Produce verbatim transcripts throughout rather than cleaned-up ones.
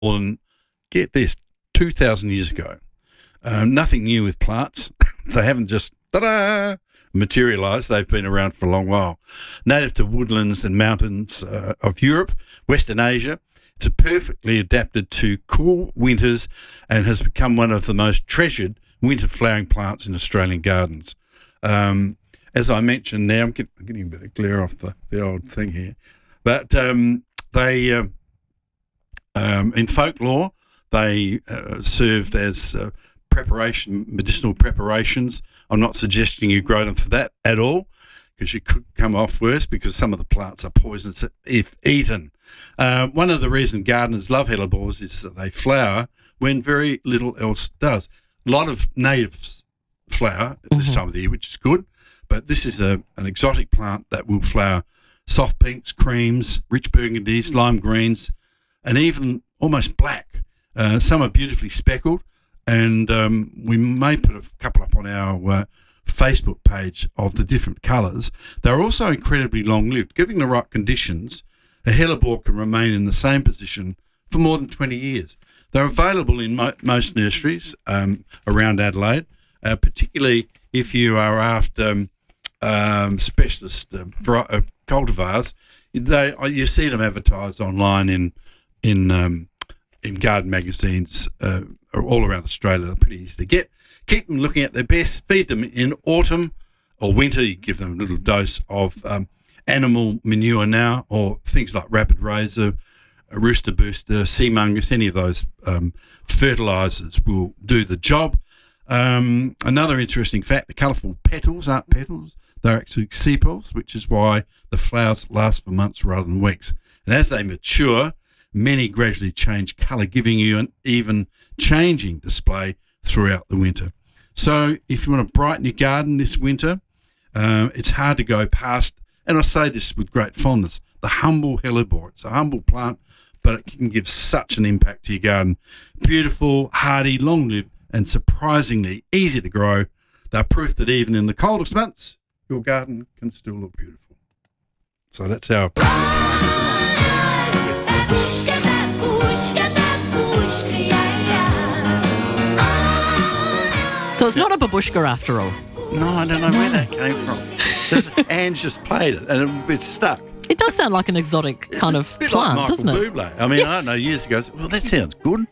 more than, get this, two thousand years ago. Um, nothing new with plants. They haven't just, ta-da, materialised. They've been around for a long while. Native to woodlands and mountains uh, of Europe, Western Asia, it's perfectly adapted to cool winters and has become one of the most treasured winter flowering plants in Australian gardens. Um, as I mentioned now, I'm, get, I'm getting a bit of glare off the, the old thing here, but um, they, uh, um, in folklore, they uh, served as uh, preparation, medicinal preparations. I'm not suggesting you grow them for that at all, because you could come off worse because some of the plants are poisonous if eaten. Uh, one of the reasons gardeners love hellebores is that they flower when very little else does. A lot of natives flower at this mm-hmm. time of the year, which is good, but this is a, an exotic plant that will flower soft pinks, creams, rich burgundies, lime greens, and even almost black. Uh, some are beautifully speckled, and um, we may put a couple up on our uh, Facebook page of the different colours. They're also incredibly long-lived. Given the right conditions, a hellebore can remain in the same position for more than twenty years. They're available in mo- most nurseries um, around Adelaide, uh, particularly if you are after um, um, specialist uh, vari- uh, cultivars. They, you see them advertised online in in um, in garden magazines uh, all around Australia. They're pretty easy to get. Keep them looking at their best. Feed them in autumn or winter. You give them a little dose of um, animal manure now, or things like Rapid Razor, Rooster Booster, Sea Mungus. Any of those um, fertilisers will do the job. Um, another interesting fact, the colourful petals aren't petals. They're actually sepals, which is why the flowers last for months rather than weeks. And as they mature, many gradually change colour, giving you an even changing display throughout the winter. So if you want to brighten your garden this winter, uh, it's hard to go past, and I say this with great fondness, the humble hellebore. It's a humble plant, but it can give such an impact to your garden. Beautiful, hardy, long-lived, and surprisingly easy to grow. They're proof that even in the coldest months, your garden can still look beautiful. So that's our... So it's not a babushka after all. No, I don't know where that came from. Anne's just played it and it's stuck. It does sound like an exotic It's kind a of bit plant, like Michael doesn't it? Bublé. I mean, yeah. I don't know, years ago, I said, well, that sounds good.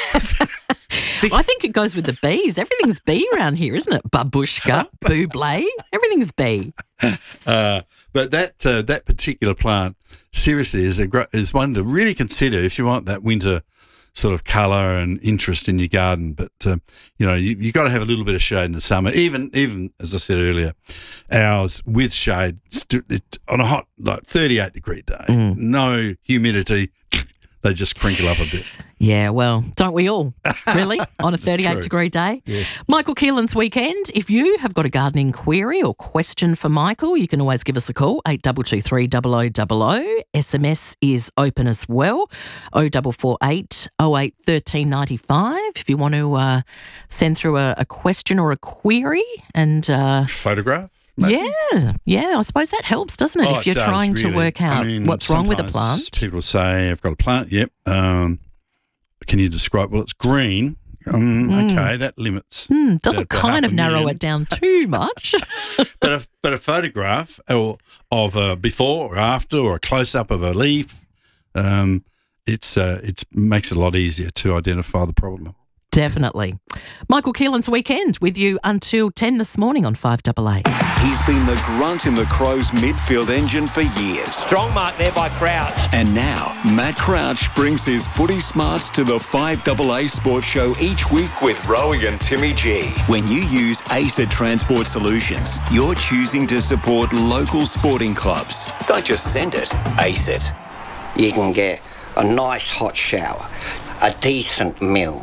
I think it goes with the bees. Everything's bee around here, isn't it? Babushka, Bublé, everything's bee. Uh, but that uh, that particular plant, seriously, is a gr- is one to really consider if you want that winter sort of colour and interest in your garden. But, uh, you know, you, you've got to have a little bit of shade in the summer. Even, even as I said earlier, ours with shade st- it, on a hot, like thirty-eight degree day, mm. no humidity, they just crinkle up a bit. Yeah, well, don't we all, really, on a thirty-eight degree day? Yeah. Michael Keelan's Weekend. If you have got a gardening query or question for Michael, you can always give us a call, eight two two three, zero zero zero zero. S M S is open as well, oh four four eight, oh eight, one three nine five. If you want to uh, send through a, a question or a query and... Uh, Photograph? Maybe? Yeah, yeah, I suppose that helps, doesn't it, Oh, if you're it does, trying really. to work out I mean, what's wrong with a sometimes plant. People say, I've got a plant, yep. Um, can you describe, well, it's green. Um, Mm. Okay, that limits. Mm, doesn't the- the kind half of a narrow million. it down too much. But a, but a photograph or, of a before or after or a close-up of a leaf, um, it's uh, it's makes it a lot easier to identify the problem. Definitely. Michael Keelan's Weekend with you until ten this morning on five A A. He's been the grunt in the Crows midfield engine for years. Strong mark there by Crouch. And now, Matt Crouch brings his footy smarts to the five A A Sports Show each week with Rowie and Timmy G. When you use ACET Transport Solutions, you're choosing to support local sporting clubs. Don't just send it, ACET. You can get a nice hot shower, a decent meal,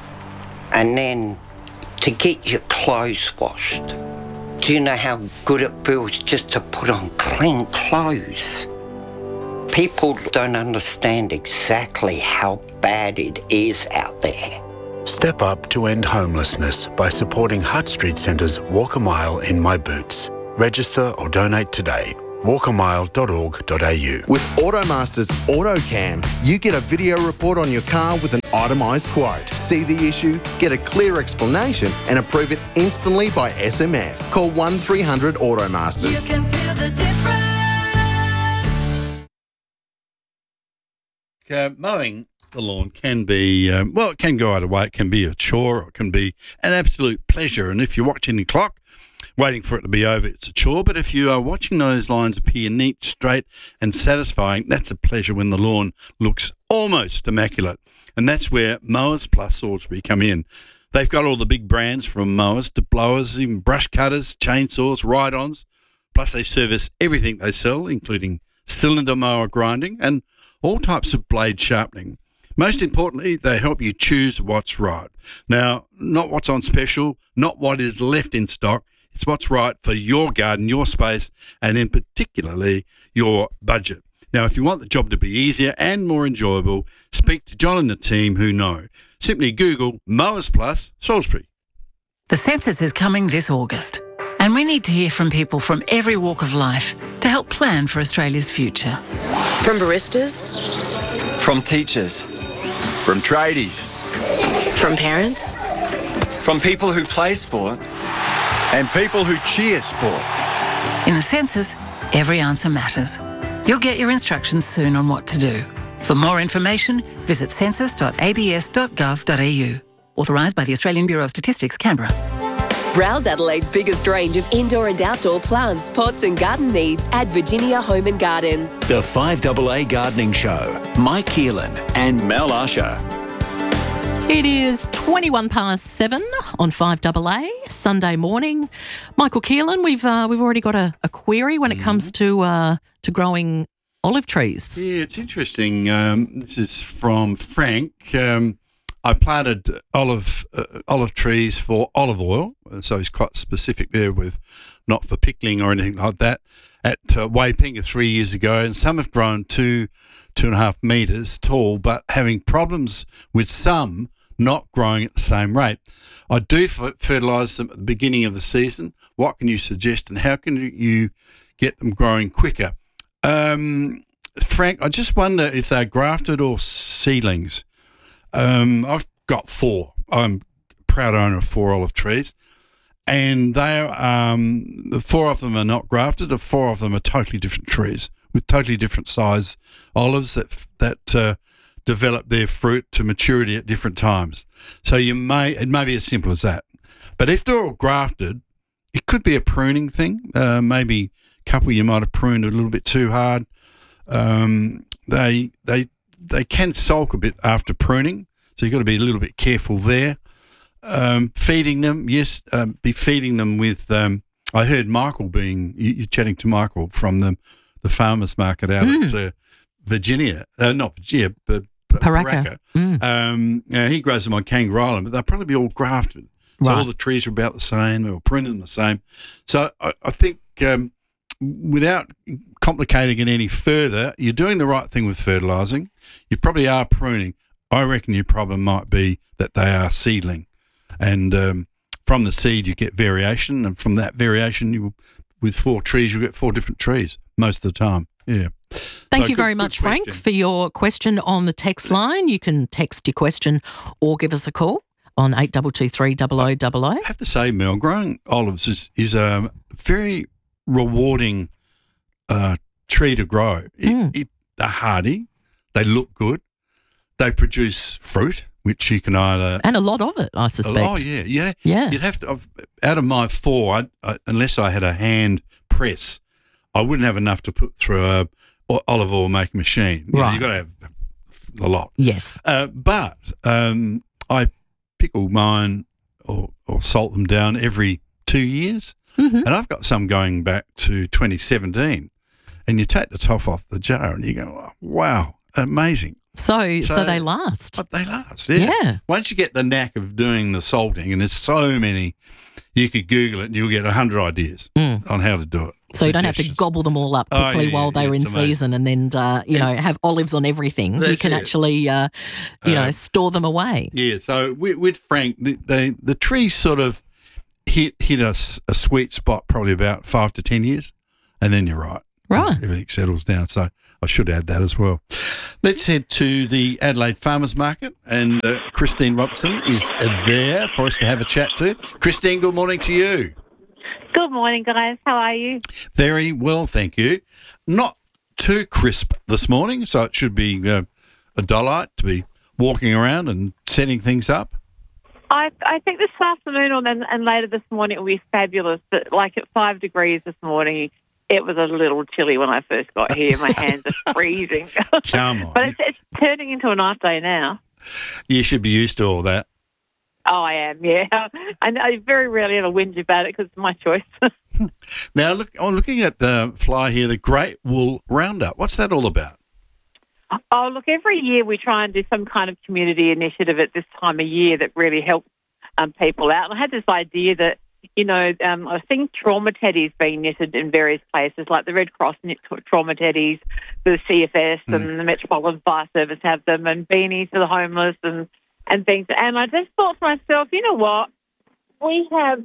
and then to get your clothes washed. Do you know how good it feels just to put on clean clothes? People don't understand exactly how bad it is out there. Step up to end homelessness by supporting Hutt Street Centre's Walk a Mile in My Boots. Register or donate today. walk a mile dot org dot a u. With Automaster's AutoCam, you get a video report on your car with an itemised quote. See the issue, get a clear explanation and approve it instantly by S M S. Call one three hundred Automasters. You can feel the difference. Uh, mowing the lawn can be, um, well, it can go either way. It can be a chore or it can be an absolute pleasure. And if you're watching the clock, waiting for it to be over, it's a chore. But if you are watching those lines appear neat, straight and satisfying, that's a pleasure when the lawn looks almost immaculate. And that's where Mowers Plus Salisbury come in. They've got all the big brands from mowers to blowers, even brush cutters, chainsaws, ride-ons. Plus they service everything they sell, including cylinder mower grinding and all types of blade sharpening. Most importantly, they help you choose what's right. Now, not what's on special, not what is left in stock. It's what's right for your garden, your space, and in particularly your budget. Now, if you want the job to be easier and more enjoyable, speak to John and the team who know. Simply Google Mowers Plus Salisbury. The census is coming this August, and we need to hear from people from every walk of life to help plan for Australia's future. From baristas, from teachers, from tradies, from parents, from people who play sport, and people who cheer sport. In the census, every answer matters. You'll get your instructions soon on what to do. For more information, visit census dot a b s dot gov dot a u. Authorised by the Australian Bureau of Statistics, Canberra. Browse Adelaide's biggest range of indoor and outdoor plants, pots and garden needs at Virginia Home and Garden. The five A A Gardening Show. Mike Keelan and Mel Usher. It is twenty-one past seven on five A A, Sunday morning. Michael Keelan, we've uh, we've already got a, a query when it comes to uh, to growing olive trees. Yeah, it's interesting. Um, this is from Frank. Um, I planted olive uh, olive trees for olive oil, so he's quite specific there with not for pickling or anything like that, at uh, Waipinga three years ago, and some have grown two, two and a half metres tall, but having problems with some not growing at the same rate. I do f- fertilise them at the beginning of the season. What can you suggest and how can you get them growing quicker? Um, Frank, I just wonder if they're grafted or seedlings. Um, I've got four. I'm a proud owner of four olive trees, and they are, um, the four of them are not grafted. The four of them are totally different trees with totally different size olives that that uh, develop their fruit to maturity at different times. So you may it may be as simple as that. But if they're all grafted, it could be a pruning thing. Uh, maybe a couple you might have pruned a little bit too hard. Um, they they they can sulk a bit after pruning, so you've got to be a little bit careful there. Um, feeding them, yes, um, be feeding them with. Um, I heard Michael being you, you're chatting to Michael from the the farmers market out mm. at uh, Virginia, uh, not Virginia, but Paraka. Mm. Um, uh, he grows them on Kangaroo Island, but they'll probably be all grafted. So right. all the trees are about the same, they were printed the same. So I, I think um, without complicating it any further, you're doing the right thing with fertilising. You probably are pruning. I reckon your problem might be that they are seedling. And um, from the seed you get variation, and from that variation, you with four trees, you get four different trees most of the time. Yeah. Thank So you good- very good much, Frank, question. for your question on the text line. You can text your question or give us a call on eight two two three double oh double oh. I have to say, Mel, growing olives is, is a very rewarding uh, tree to grow. It, Mm. it, they're hardy, they look good, they produce fruit, which you can either... And a lot of it, I suspect. Oh, yeah, yeah. Yeah. You'd have to... I've, out of my four, I, I, unless I had a hand press, I wouldn't have enough to put through a o- olive oil making machine. You know, Right. you've got to have a lot. Yes. Uh, but um, I pickle mine or, or salt them down every two years. Mm-hmm. And I've got some going back to twenty seventeen. And you take the top off the jar and you go, oh, wow, amazing. So, so, So- they last. But they last, yeah. Yeah. Once you get the knack of doing the salting, and there's so many, you could Google it and you'll get a hundred ideas Mm. on how to do it. So you don't have to Suggestions. gobble them all up Oh, quickly yeah, while yeah, they're in it's amazing. season and then, uh, you know, have olives on everything. You That's can it. actually, uh, you know, Uh, store them away. Yeah, so with, with Frank, the, the the tree sort of hit hit us a sweet spot probably about five to ten years, and then you're right. Right. Everything settles down. So I should add that as well. Let's head to the Adelaide Farmers Market, and uh, Christine Robson is there for us to have a chat to. Christine, good morning to you. Good morning, guys. How are you? Very well, thank you. Not too crisp this morning, so it should be uh, a delight to be walking around and setting things up. I I think this afternoon or then, and later this morning it will be fabulous. But like at five degrees this morning, it was a little chilly when I first got here. My hands are freezing. Come on. But it's, it's turning into a nice day now. You should be used to all that. Oh, I am, yeah. And I very rarely ever whinge about it because it's my choice. Now, look, I'm looking at the fly here, the Great Wool Roundup. What's that all about? Oh, look, every year we try and do some kind of community initiative at this time of year that really helps um, people out. And I had this idea that, you know, um, I think trauma teddies being knitted in various places, like the Red Cross knit trauma teddies, the C F S mm. and the Metropolitan Fire Service have them, and beanies for the homeless and, and things. And I just thought to myself, you know what? We have,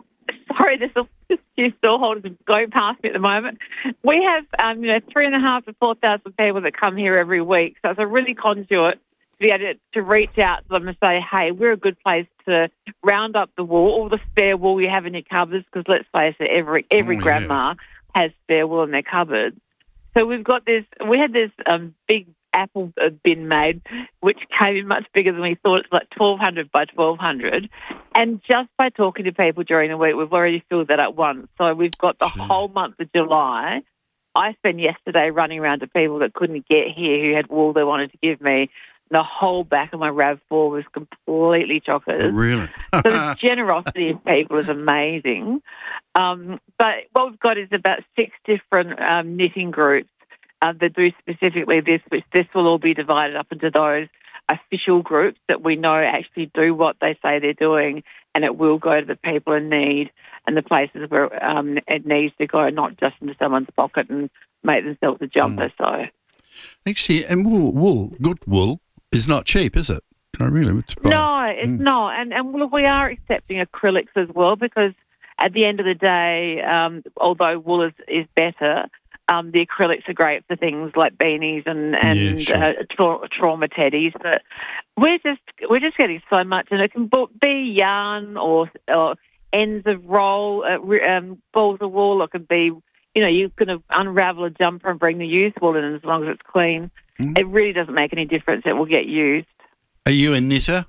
sorry, this will She's still holding, going past me at the moment. We have, um, you know, three and a half to four thousand people that come here every week. So it's a really conduit to be able to, to reach out to them and say, hey, we're a good place to round up the wool, all the spare wool you have in your cupboards, because let's face it, every every oh, grandma yeah. has spare wool in their cupboards. So we've got this, we had this um, big apple bin made, which came in much bigger than we thought. It's like twelve hundred by twelve hundred. And just by talking to people during the week, we've already filled that up once. So we've got the sure. whole month of July. I spent yesterday running around to people that couldn't get here who had wool they wanted to give me. The whole back of my RAV four was completely chockers. Really? So the generosity of people is amazing. Um, but what we've got is about six different um, knitting groups Uh, that do specifically this, which this will all be divided up into those official groups that we know actually do what they say they're doing, and it will go to the people in need and the places where um, it needs to go, not just into someone's pocket and make themselves a jumper. Mm. So, actually, and wool, wool, good wool is not cheap, is it? No, really? It's no, it's mm. not. And, and look, we are accepting acrylics as well, because at the end of the day, um, although wool is, is better, Um, the acrylics are great for things like beanies and and yeah, sure. uh, tra- trauma teddies, but we're just we're just getting so much, and it can be yarn or, or ends of roll, uh, um, balls of wool. It can be, you know, you can unravel a jumper and bring the used wool in as long as it's clean. Mm. It really doesn't make any difference. It will get used. Are you a knitter?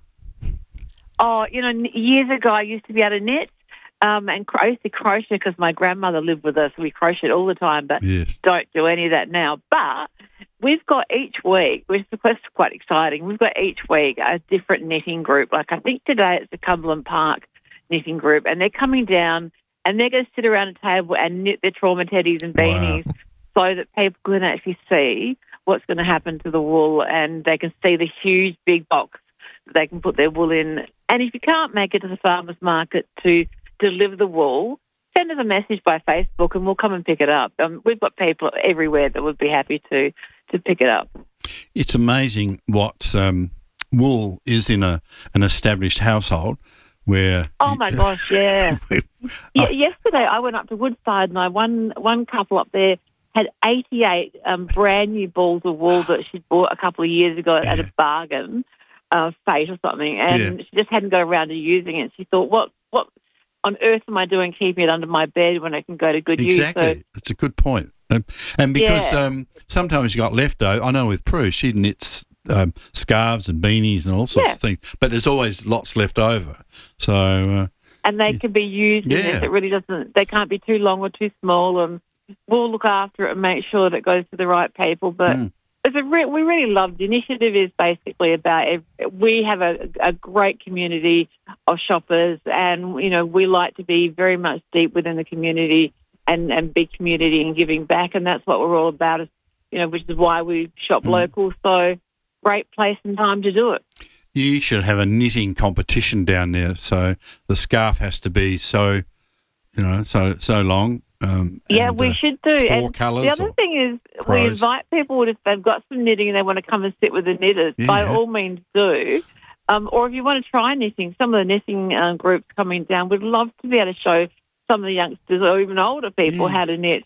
Oh, you know, years ago I used to be able to knit. Um, and I used to crochet because my grandmother lived with us. We crocheted all the time, but yes. don't do any of that now. But we've got each week, which is quite exciting, we've got each week a different knitting group. Like I think today it's the Cumberland Park knitting group, and they're coming down and they're going to sit around a table and knit their trauma teddies and beanies wow. so that people can actually see what's going to happen to the wool, and they can see the huge big box that they can put their wool in. And if you can't make it to the farmers market to deliver the wool, send us a message by Facebook and we'll come and pick it up. Um, we've got people everywhere that would be happy to, to pick it up. It's amazing what um, wool is in a an established household where... Oh, my gosh, yeah. yeah. Yesterday I went up to Woodside and I one, one couple up there had eighty-eight um, brand new balls of wool that she'd bought a couple of years ago yeah. at a bargain, uh, Fate or something, and yeah. she just hadn't got around to using it. She thought, what what... on earth am I doing keeping it under my bed when I can go to good exactly. use? Exactly. So, it's a good point. Um, and because yeah. um, sometimes you got leftover, I know with Prue, she knits um, scarves and beanies and all sorts yeah. of things, but there's always lots left over. So, uh, and they can be used yeah. in this. It really doesn't, they can't be too long or too small, and we'll look after it and make sure that it goes to the right people. But mm. it's a re- we really love the initiative. Is basically about every, we have a, a great community of shoppers, and you know we like to be very much deep within the community and, and big community and giving back, and that's what we're all about. Is, you know, which is why we shop mm. local. So great place and time to do it. You should have a knitting competition down there. So the scarf has to be so, you know, so so long. Um, yeah, and, we uh, should do. Four and colours. the other thing is crows. we invite people if they've got some knitting and they want to come and sit with the knitters. Yeah. By all means, do. Um, or if you want to try knitting, some of the knitting uh, groups coming down would love to be able to show some of the youngsters or even older people yeah. how to knit.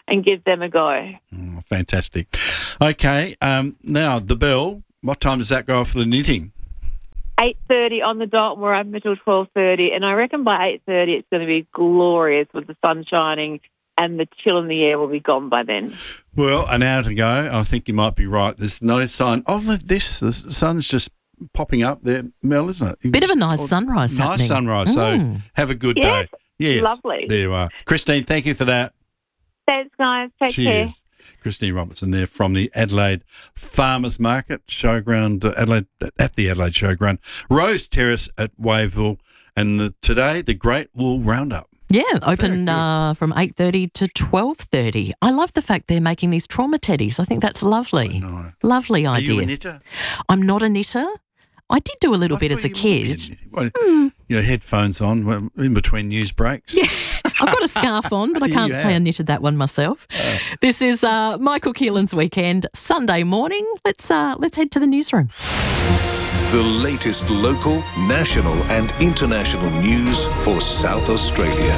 and give them a go. Oh, fantastic. Okay, um, now the bell. What time does that go off for the knitting? eight thirty on the dot, and we're open until twelve thirty. And I reckon by eight thirty it's going to be glorious with the sun shining and the chill in the air will be gone by then. Well, an hour to go. I think you might be right. There's no sign. Oh, this, the sun's just popping up there, Mel, isn't it? Bit of a nice sunrise Nice happening. sunrise. Mm. So have a good Yes, day. Yes, lovely. There you are. Christine, thank you for that. Thanks, guys. Take care. Cheers. Christine Robertson there from the Adelaide Farmers Market Showground, uh, Adelaide, at the Adelaide Showground, Rose Terrace at Wavell, and the, today the Great Wool Roundup. Yeah, open uh, from eight thirty to twelve thirty. I love the fact they're making these trauma teddies. I think that's lovely. know. Lovely Are idea. you a knitter? I'm not a knitter. I did do a little I bit thought as a you would be kid. a knitter. Well, you know, headphones on well, in between news breaks. Yeah, I've got a scarf on, but I Yeah, can't you say have. I knitted that one myself. Oh. This is uh, Michael Keelan's Weekend, Sunday morning. Let's uh, let's head to the newsroom. The latest local, national and international news for South Australia.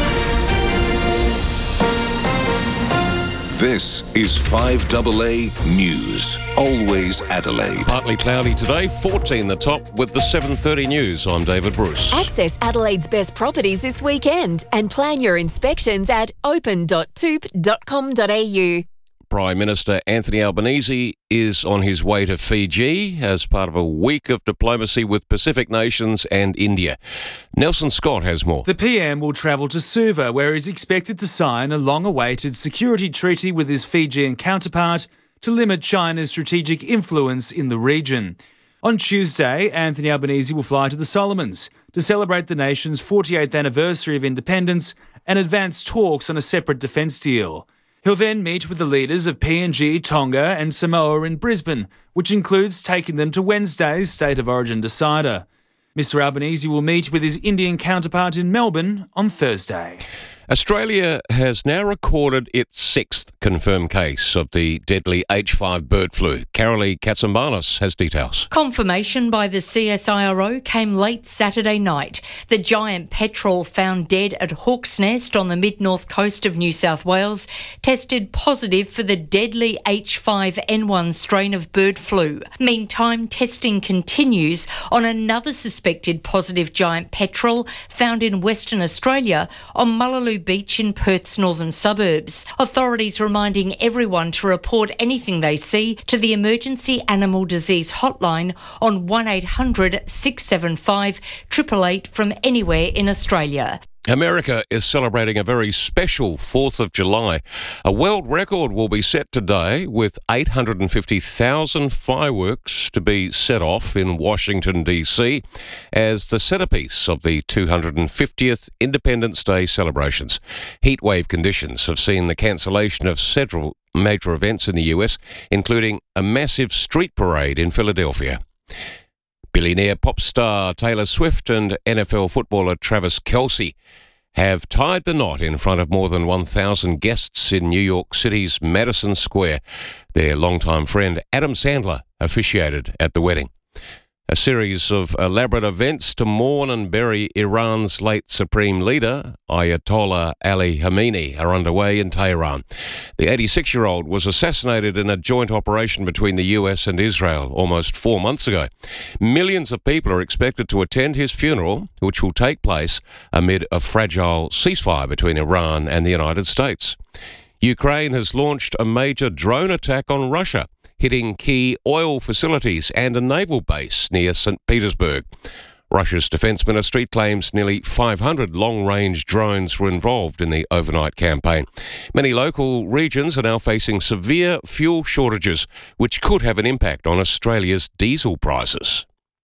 This is five A A News, always Adelaide. Partly cloudy today, fourteen the top with the seven thirty news. I'm David Bruce. Access Adelaide's best properties this weekend and plan your inspections at open dot toop dot com dot a u. Prime Minister Anthony Albanese is on his way to Fiji as part of a week of diplomacy with Pacific nations and India. Nelson Scott has more. The P M will travel to Suva, where he's expected to sign a long-awaited security treaty with his Fijian counterpart to limit China's strategic influence in the region. On Tuesday, Anthony Albanese will fly to the Solomons to celebrate the nation's forty-eighth anniversary of independence and advance talks on a separate defence deal. He'll then meet with the leaders of P N G, Tonga and Samoa in Brisbane, which includes taking them to Wednesday's State of Origin decider. Mister Albanese will meet with his Indian counterpart in Melbourne on Thursday. Australia has now recorded its sixth confirmed case of the deadly H five bird flu. Carolee Katsambanis has details. Confirmation by the C S I R O came late Saturday night. The giant petrel found dead at Hawk's Nest on the mid-north coast of New South Wales tested positive for the deadly H five N one strain of bird flu. Meantime, testing continues on another suspected positive giant petrel found in Western Australia on Mullaloo Beach in Perth's northern suburbs. Authorities reminding everyone to report anything they see to the Emergency Animal Disease Hotline on one eight hundred six seven five eight eight eight from anywhere in Australia. America is celebrating a very special fourth of July. A world record will be set today with eight hundred fifty thousand fireworks to be set off in Washington, D C as the centrepiece of the two hundred fiftieth Independence Day celebrations. Heatwave conditions have seen the cancellation of several major events in the U S, including a massive street parade in Philadelphia. Billionaire pop star Taylor Swift and N F L footballer Travis Kelce have tied the knot in front of more than one thousand guests in New York City's Madison Square. Their longtime friend Adam Sandler officiated at the wedding. A series of elaborate events to mourn and bury Iran's late supreme leader, Ayatollah Ali Khamenei, are underway in Tehran. The eighty-six-year-old was assassinated in a joint operation between the U S and Israel almost four months ago. Millions of people are expected to attend his funeral, which will take place amid a fragile ceasefire between Iran and the United States. Ukraine has launched a major drone attack on Russia, hitting key oil facilities and a naval base near Saint Petersburg. Russia's defence ministry claims nearly five hundred long-range drones were involved in the overnight campaign. Many local regions are now facing severe fuel shortages, which could have an impact on Australia's diesel prices.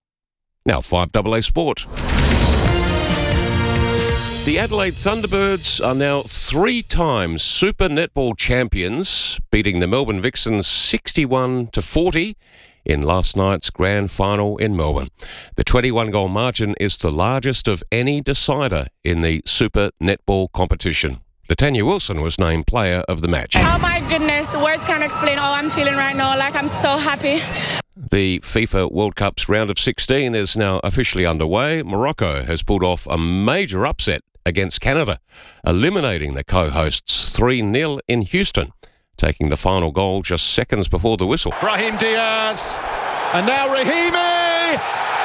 Now, five A A Sport. The Adelaide Thunderbirds are now three times Super Netball champions, beating the Melbourne Vixens sixty-one to forty in last night's grand final in Melbourne. The twenty-one goal margin is the largest of any decider in the Super Netball competition. Latanya Wilson was named player of the match. Oh my goodness, words can't explain all I'm feeling right now. Like, I'm so happy. The FIFA World Cup's round of sixteen is now officially underway. Morocco has pulled off a major upset against Canada, eliminating the co-hosts three nil in Houston, taking the final goal just seconds before the whistle. Brahim Diaz, and now Rahimi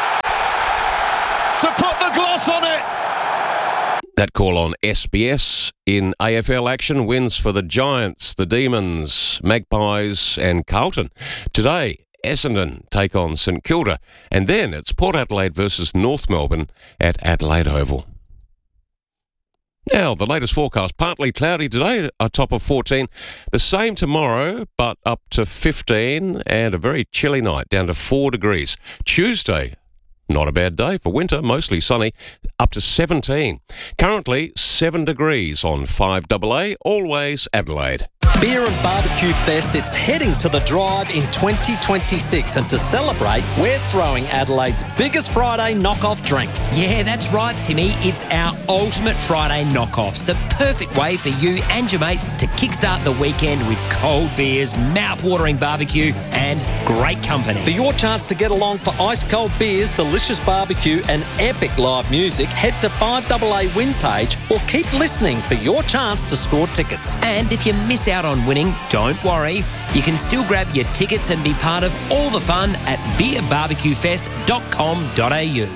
to put the gloss on it. That call on S B S in A F L action, wins for the Giants, the Demons, Magpies and Carlton. Today, Essendon take on St Kilda, and then it's Port Adelaide versus North Melbourne at Adelaide Oval. Now, the latest forecast, partly cloudy today, a top of fourteen. The same tomorrow, but up to fifteen, and a very chilly night, down to four degrees. Tuesday, not a bad day for winter, mostly sunny, up to seventeen. Currently, seven degrees on five A A, always Adelaide. Beer and Barbecue Fest, it's heading to the Drive in twenty twenty-six, and to celebrate, we're throwing Adelaide's biggest Friday knockoff drinks. Yeah, that's right, Timmy. It's our ultimate Friday knockoffs, the perfect way for you and your mates to kickstart the weekend with cold beers, mouth-watering barbecue and great company. For your chance to get along for ice-cold beers, delicious barbecue and epic live music, head to five A A win page or keep listening for your chance to score tickets. And if you miss out on winning, don't worry. You can still grab your tickets and be part of all the fun at beer barbecue fest dot com dot a u.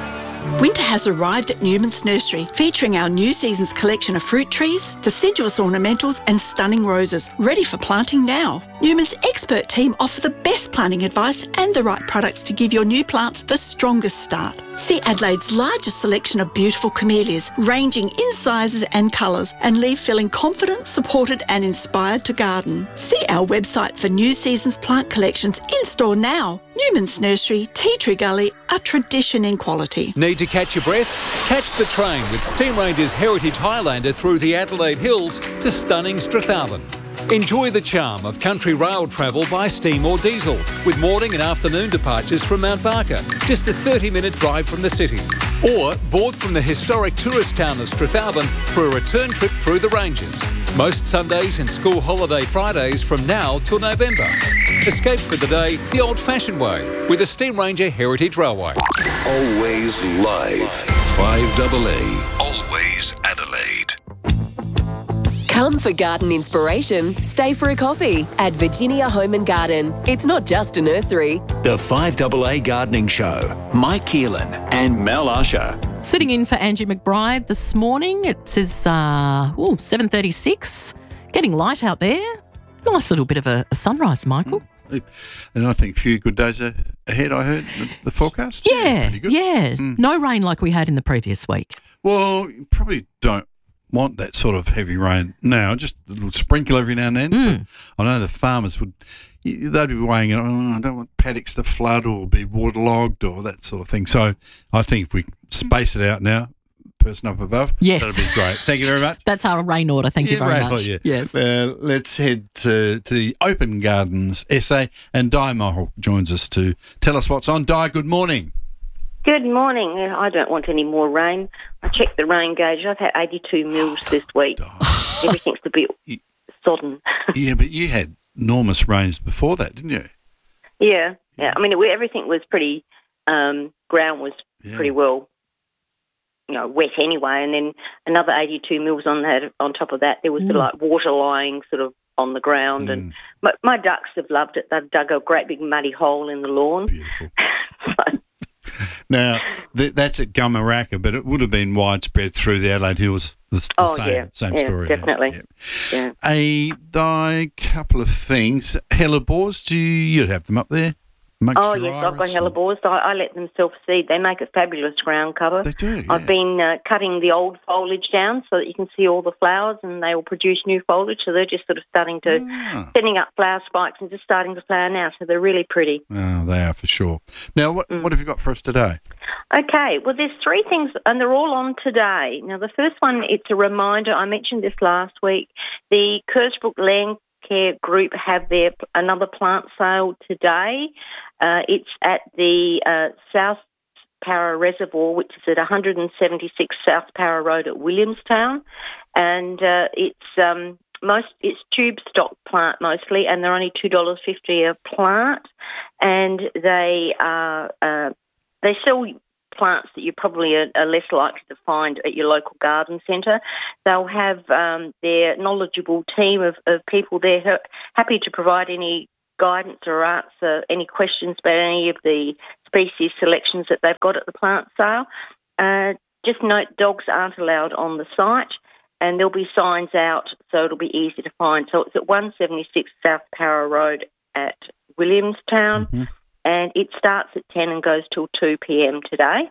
Winter has arrived at Newman's Nursery, featuring our new season's collection of fruit trees, deciduous ornamentals and stunning roses, ready for planting now. Newman's expert team offer the best planting advice and the right products to give your new plants the strongest start. See Adelaide's largest selection of beautiful camellias, ranging in sizes and colours, and leave feeling confident, supported and inspired to garden. See our website for new season's plant collections in store now. Newman's Nursery, Tea Tree Gully, a tradition in quality. Need to catch your breath? Catch the train with Steam Ranger's Heritage Highlander through the Adelaide Hills to stunning Strathallan. Enjoy the charm of country rail travel by steam or diesel, with morning and afternoon departures from Mount Barker, just a thirty minute drive from the city. Or board from the historic tourist town of Strathallan for a return trip through the ranges. Most Sundays and school holiday Fridays from now till November. Escape for the day the old-fashioned way with the Steam Ranger Heritage Railway. Always live. five A A. Always Adelaide. Come for garden inspiration. Stay for a coffee at Virginia Home and Garden. It's not just a nursery. The five A A Gardening Show. Mike Keelan and Mel Usher. Sitting in for Angie McBride this morning. It says uh, ooh, seven thirty-six. Getting light out there. Nice little bit of a, a sunrise, Michael. And I think a few good days ahead, I heard, the, the forecast. Yeah, pretty good. yeah. Mm. No rain like we had in the previous week. Well, you probably don't want that sort of heavy rain now, just a little sprinkle every now and then. Mm. But I know the farmers would, they'd be weighing it, oh, I don't want paddocks to flood or be waterlogged or that sort of thing. So I think if we space it out now, person up above, yes, that'll be great. Thank you very much. That's our rain order. Thank yeah, you very rain, much. Yeah. Yes. Uh, let's head to, to the Open Gardens essay, and Di Mohel joins us to tell us what's on. Di, good morning. Good morning. I don't want any more rain. I checked the rain gauge. I've had eighty-two mils this week. Everything's a bit sodden. Yeah, but you had enormous rains before that, didn't you? Yeah. Yeah. I mean, it, everything was pretty, um, ground was Yeah. pretty well, you know, wet anyway. And then another eighty-two mils on that. On top of that, there was Mm. sort of like water lying sort of on the ground. And my, my ducks have loved it. They've dug a great big muddy hole in the lawn. Beautiful. Now, th- that's at Gumaraka, but it would have been widespread through the Adelaide Hills. The, the Oh, same, yeah. same Yeah, story. definitely. Yeah. Yeah. A Di, couple of things. Hellebores, do you you'd have them up there? Oh, yes, I've got hellebores. I, I let them self-seed. They make a fabulous ground cover. They do, I've been uh, cutting the old foliage down so that you can see all the flowers, and they will produce new foliage. So they're just sort of starting to, Ah. setting up flower spikes and just starting to flower now. So they're really pretty. Oh, they are for sure. Now, what Mm. what have you got for us today? Okay, well, there's three things, and they're all on today. Now, the first one, it's a reminder. I mentioned this last week. The Kersbrook Land Care Group have their another plant sale today. Uh, it's at the uh, South Para Reservoir, which is at one seventy-six South Para Road at Williamstown, and uh, it's um, most it's tube stock plant mostly, and they're only two dollars fifty a plant, and they are uh, they sell plants that you probably are, are less likely to find at your local garden centre. They'll have um, their knowledgeable team of, of people there who are happy to provide any guidance or answer any questions about any of the species selections that they've got at the plant sale. Uh, just note dogs aren't allowed on the site, and there'll be signs out so it'll be easy to find. So it's at one seventy-six South Para Road at Williamstown, mm-hmm. and it starts at ten and goes till two p.m. today.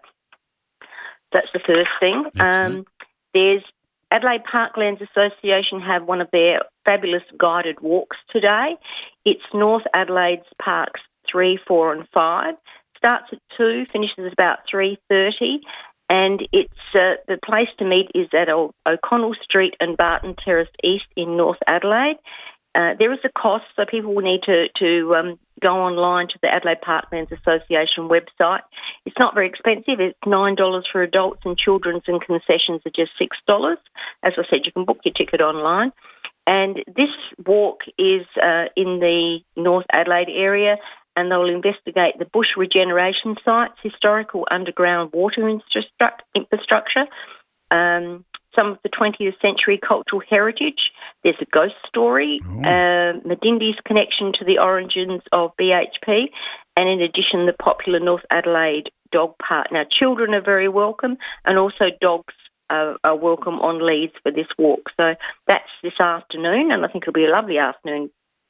That's the first thing. Um, there's Adelaide Parklands Association have one of their fabulous guided walks today. It's North Adelaide's Parks three, four and five. Starts at two, finishes about three thirty, and it's uh, the place to meet is at o- O'Connell Street and Barton Terrace East in North Adelaide. Uh, there is a cost, so people will need to, to um, go online to the Adelaide Parklands Association website. It's not very expensive. It's nine dollars for adults, and children's and concessions are just six dollars. As I said, you can book your ticket online. And this walk is uh, in the North Adelaide area, and they'll investigate the bush regeneration sites, historical underground water infrastru- infrastructure, um, some of the twentieth century cultural heritage. There's a ghost story, oh. uh, Medindy's connection to the origins of B H P, and in addition, the popular North Adelaide Dog Park. Now, children are very welcome, and also dogs are, are welcome on leads for this walk. So that's this afternoon, and I think it'll be a lovely afternoon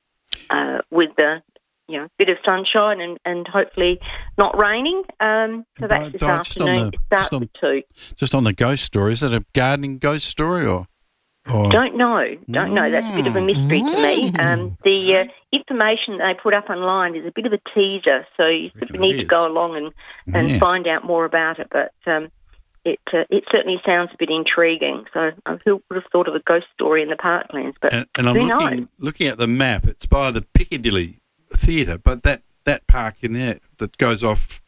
uh, with the you know, bit of sunshine and, and hopefully not raining. Um, so that's this afternoon. It starts at two. Just on the ghost story, is it a gardening ghost story or? or? Don't know. Don't know. That's a bit of a mystery to me. Um, the uh, information they put up online is a bit of a teaser, so you really need is. to go along and, and yeah. find out more about it. But um, it uh, it certainly sounds a bit intriguing. So uh, who would have thought of a ghost story in the Parklands? But and, and I'm who looking, knows? looking at the map. It's by the Piccadilly Theatre, but that, that park in there that goes off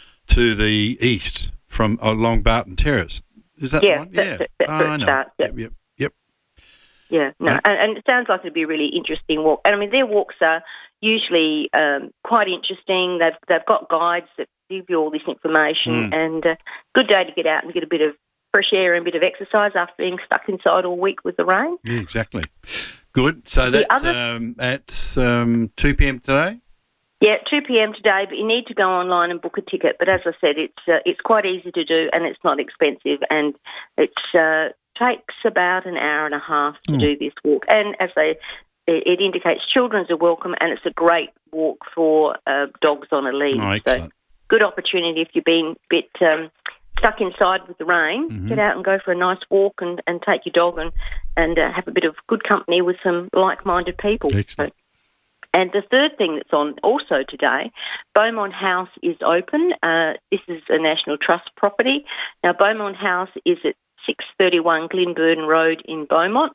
to the east from along Barton Terrace. Is that yeah, the one? That's, yeah, that's, that's oh, where I it know. starts. Yep. Yep, yep, yep. Yeah, no, Yeah. and, and it sounds like it'd be a really interesting walk. And I mean, their walks are usually um, quite interesting. They've they've got guides that give you all this information, Mm. and uh, good day to get out and get a bit of fresh air and a bit of exercise after being stuck inside all week with the rain. Yeah, exactly. Good. So The that's other- um, at um, two p.m. today? Yeah, two p.m. today, but you need to go online and book a ticket. But as I said, it's uh, it's quite easy to do, and it's not expensive, and it uh, takes about an hour and a half to Mm. do this walk. And as they, it, it indicates, children's are welcome, and it's a great walk for uh, dogs on a lead. Oh, so excellent. good opportunity if you've been a bit um, stuck inside with the rain. Mhm. Get out and go for a nice walk, and, and take your dog and and uh, have a bit of good company with some like-minded people. Excellent. So, and the third thing that's on also today, Beaumont House is open. Uh, this is a National Trust property. Now, Beaumont House is at six thirty-one Glenburn Road in Beaumont,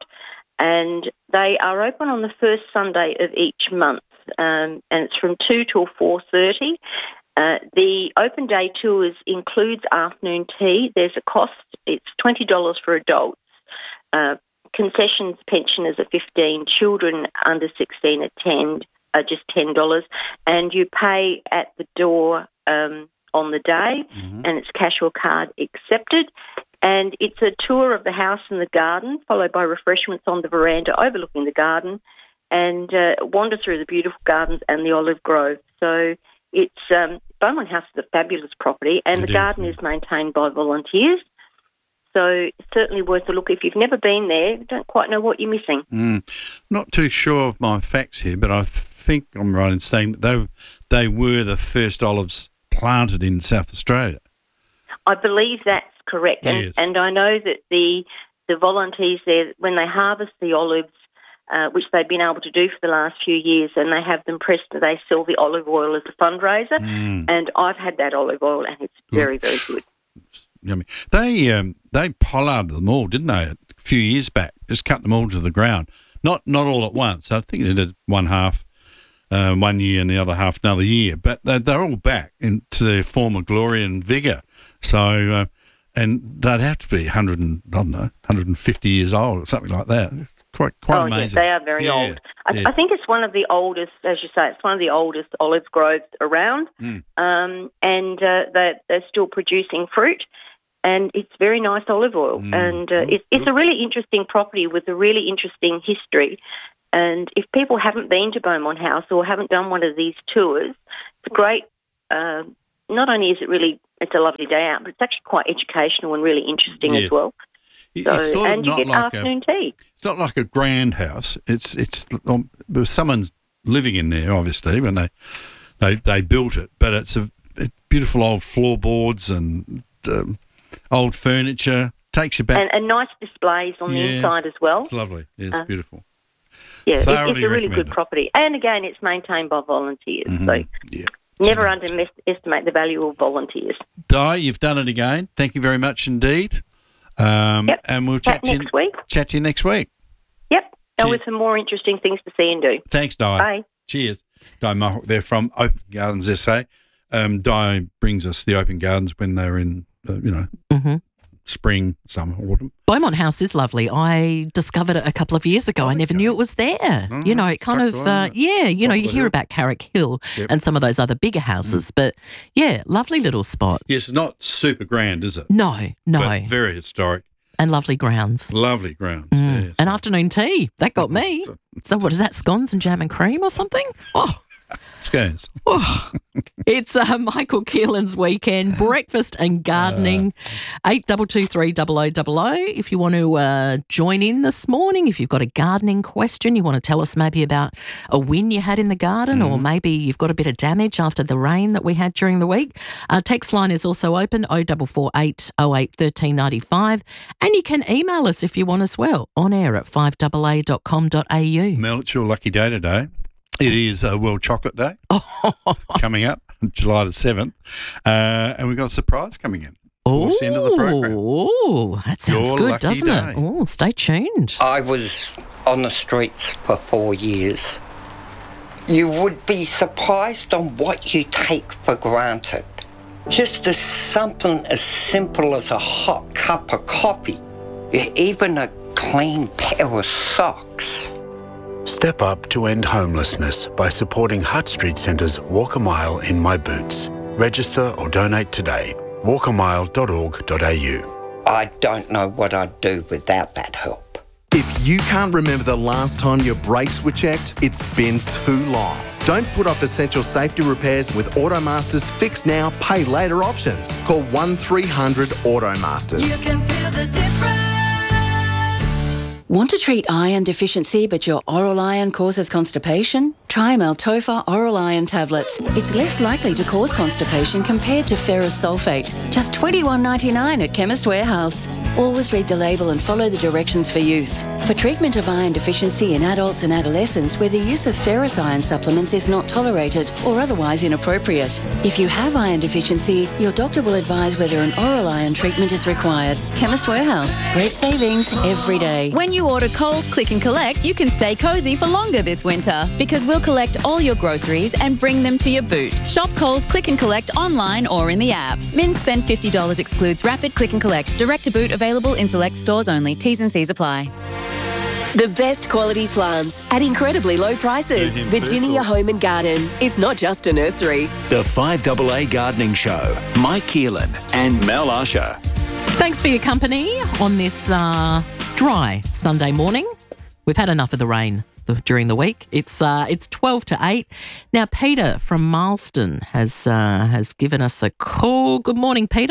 and they are open on the first Sunday of each month, um, and it's from two till four thirty. Uh, the open day tours includes afternoon tea. There's a cost. It's twenty dollars for adults. Uh, Concessions, pensioners are fifteen, children under sixteen are ten, are just ten dollars, and you pay at the door um, on the day, Mm-hmm. and it's cash or card accepted. And it's a tour of the house and the garden, followed by refreshments on the veranda overlooking the garden, and uh, wander through the beautiful gardens and the olive grove. So it's um, Beaumont House is a fabulous property, and It the is, garden yeah. is maintained by volunteers. So it's certainly worth a look. If you've never been there, you don't quite know what you're missing. Mm. Not too sure of my facts here, but I think I'm right in saying that they, they were the first olives planted in South Australia. I believe that's correct. And, Yes. and I know that the the volunteers there, when they harvest the olives, uh, which they've been able to do for the last few years, and they have them pressed, they sell the olive oil as a fundraiser. Mm. And I've had that olive oil, and it's Good. very, very good. Yummy. They um, they pollarded them all, didn't they? A few years back, just cut them all to the ground. Not not all at once. I think they did one half uh, one year and the other half another year. But they're, they're all back into their former glory and vigour. So uh, and they'd have to be one hundred and, I don't know, one hundred fifty years old or something like that. It's quite quite oh, amazing. yes, they are very Yeah, old. I, yeah. I think it's one of the oldest, as you say, it's one of the oldest olive groves around, Mm. um, and uh, they're, they're still producing fruit, and it's very nice olive oil. Mm. And uh, it's, it's a really interesting property with a really interesting history. And if people haven't been to Beaumont House or haven't done one of these tours, it's a great, uh, not only is it really, it's a lovely day out, but it's actually quite educational and really interesting Yes. as well. It- So, it's sort of and you not get like a- afternoon tea. It's not like a grand house. It's it's um, someone's living in there, obviously, when they they, they built it. But it's a it's beautiful old floorboards and um, old furniture. Takes you back. And, and nice displays on the Yeah. inside as well. It's lovely. Yeah, it's Uh, beautiful. Yeah, it's, Thoroughly it's a really recommend good it. property. And again, it's maintained by volunteers. Mhm. So never underestimate the value of volunteers. Di, you've done it again. Thank you very much indeed. Um, Yep. And we'll Chat chat to you next week. Chat to you next week. Yep. And Cheers. with some more interesting things to see and do. Thanks, Di. Bye. Cheers. Di Mohawk there from Open Gardens S A. Um, Di brings us the Open Gardens when they're in, uh, you know, Mhm. spring, summer, autumn. Beaumont House is lovely. I discovered it a couple of years ago. I never knew it was there. Oh, you know, it kind tucked of, away, uh, isn't it? yeah, you know, Top you of the hear hill. about Carrick Hill Yep. and some of those other bigger houses, but yeah, lovely little spot. Yes, it's not super grand, is it? No, no. But very historic. And lovely grounds. Lovely grounds. Mm. Yes. An afternoon tea. That got me. So what is that, scones and jam and cream or something? Oh, Scones. oh. It's uh, Michael Keelan's weekend, breakfast and gardening. eight two two three zero zero zero zero. If you want to uh, join in this morning, if you've got a gardening question, you want to tell us maybe about a win you had in the garden, or maybe you've got a bit of damage after the rain that we had during the week. Our text line is also open, oh four four eight oh eight one three nine five. And you can email us if you want as well, on air at five a a dot com dot a u. Mel, it's your lucky day today. It is uh, World Chocolate Day coming up, July the seventh. Uh, and we've got a surprise coming in towards the end of the program. Oh, that sounds Your good, lucky doesn't day. it? Oh, stay tuned. I was on the streets for four years. You would be surprised on what you take for granted. Just as something as simple as a hot cup of coffee, even a clean pair of socks. Step up to end homelessness by supporting Hutt Street Centre's Walk a Mile in My Boots. Register or donate today. walk a mile dot org dot a u. I don't know what I'd do without that help. If you can't remember the last time your brakes were checked, it's been too long. Don't put off essential safety repairs with Automaster's Fix Now, Pay Later options. Call one three hundred Automasters. You can feel the difference. Want to treat iron deficiency but your oral iron causes constipation? Try Maltopha Oral Iron Tablets. It's less likely to cause constipation compared to ferrous sulfate. Just twenty-one ninety-nine at Chemist Warehouse. Always read the label and follow the directions for use. For treatment of iron deficiency in adults and adolescents where the use of ferrous iron supplements is not tolerated or otherwise inappropriate. If you have iron deficiency, your doctor will advise whether an oral iron treatment is required. Chemist Warehouse. Great savings every day. When you order Coles Click and Collect, you can stay cosy for longer this winter because we'll collect all your groceries and bring them to your boot. Shop Coles Click and Collect online or in the app. Min spend fifty dollars excludes Rapid Click and Collect. Direct to boot available in select stores only. T's and C's apply. The best quality plants at incredibly low prices. Virginia Home and Garden. It's not just a nursery. The five double A Gardening Show. Mike Keelan and Mel Usher. Thanks for your company on this uh, dry Sunday morning. We've had enough of the rain the, during the week. It's uh, it's twelve to eight. Now, Peter from Mileston has uh, has given us a call. Good morning, Peter.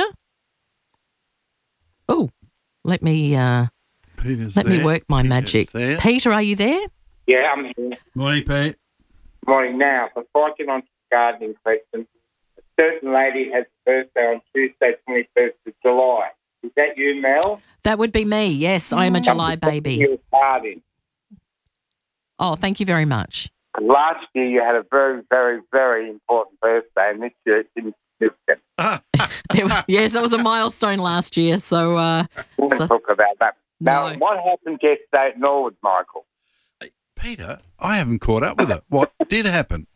Oh, let me uh, Peter's let me there. work my Peter's magic. there. Peter, are you there? Yeah, I'm here. Morning, Pete. Morning. Now, before I get on to the gardening question, a certain lady has a birthday on Tuesday, twenty-first of July. Is that you, Mel? That would be me. Yes, I am a July baby. You're starting. Oh, thank you very much. Last year you had a very, very, very important birthday, and this year it's insignificant. Yes, that was a milestone last year. So, uh, We'll so talk about that. Now, No. what happened yesterday at Norwood, Michael? Peter, I haven't caught up with it. What did happen?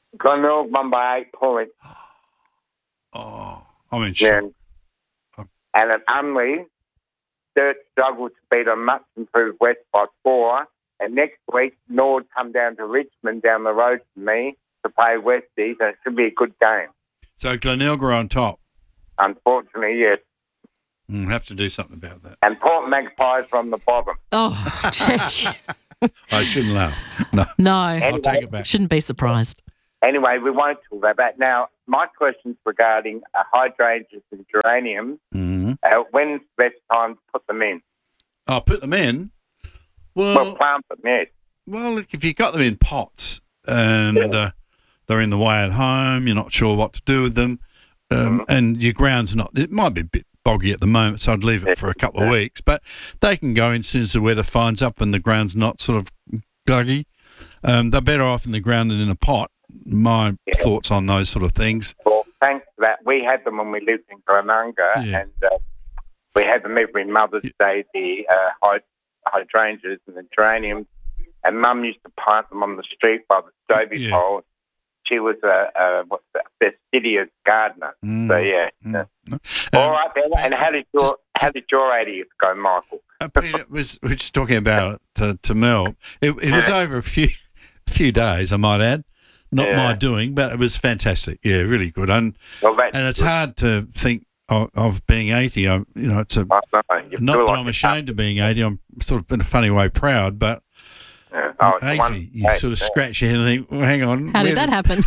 Glenelg won by eight points. Oh, I'm in shock. Yeah. And at Unley, Sturt struggled to beat a much improved West by four. And next week, Nord come down to Richmond down the road from me to play Westies, and it should be a good game. So Glenelga on top. Unfortunately, yes. We'll have to do something about that. And Port Magpies from the bottom. Oh, gee. I shouldn't laugh. No. No. I'll take it back. Shouldn't be surprised. Anyway, we won't talk about that. Now, my question's regarding uh, hydrangeas and geraniums. Mm-hmm. Uh, when's the best time to put them in? I'll put them in. Well, Well, plant them, yes. Well, look, if you've got them in pots and uh, they're in the way at home, you're not sure what to do with them, um, and your ground's not, it might be a bit boggy at the moment, so I'd leave it for a couple of weeks, but they can go in as soon as the weather finds up and the ground's not sort of gluggy. Um, they're better off in the ground than in a pot. My thoughts on those sort of things. Well, thanks for that. We had them when we lived in Granunga, Yeah. and uh, we had them every Mother's Day, the uh, hyd- hydrangeas and the geraniums, and Mum used to plant them on the street by the stovey Yeah. pole. She was a, a what's that, fastidious gardener. Mm. So, yeah. All right, then. And how did your, how did your eightieth go, Michael? Uh, Peter, was, we were just talking about it to, to Mel. It, it was over a few few days, I might add. Not Yeah. my doing, but it was fantastic. Yeah, really good. And Well, that's and it's good. hard to think of, of being eighty. I, you know, it's a I know, you not feel that like I'm a ashamed of being eighty. I'm sort of in a funny way proud, but Yeah. Oh, it's eighty, one- you hey, sort of yeah. scratch your head and think, well, hang on. How did where that happen?